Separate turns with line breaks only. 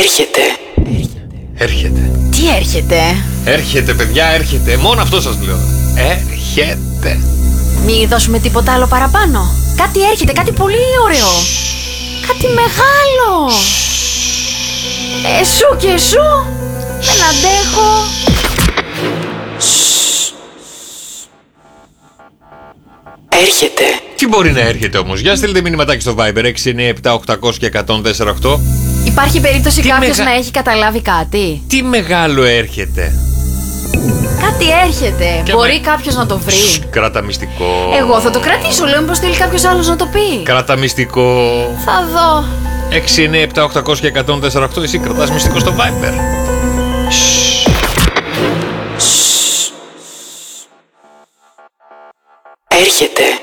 Έρχεται.
Έρχεται.
Τι έρχεται?
Έρχεται, παιδιά, έρχεται. Μόνο αυτό σας λέω. Έρχεται.
Μη δώσουμε τίποτα άλλο παραπάνω. Κάτι έρχεται, κάτι πολύ ωραίο. Κάτι μεγάλο. Εσού και εσού. Δεν αντέχω.
Έρχεται.
Τι μπορεί να έρχεται όμως? Για στείλτε μηνυματάκι στο Viber 697-800 και 1048.
Υπάρχει περίπτωση
Τι
κάποιος να έχει καταλάβει κάτι?
Τι μεγάλο έρχεται?
Κάτι έρχεται.
Και
Μπορεί κάποιος να το βρει?
Κράτα μυστικό.
Εγώ θα το κρατήσω, λέω μήπως θέλει κάποιος άλλος να το πει.
Κράτα μυστικό.
Θα δω.
697-800 και 1048. Εσύ κρατάς μυστικό στο Viber.
Έρχεται.